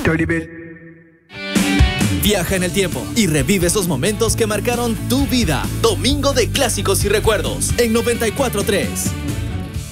Dirty bit. Viaja en el tiempo y revive esos momentos que marcaron tu vida. Domingo de Clásicos y Recuerdos en 94.3.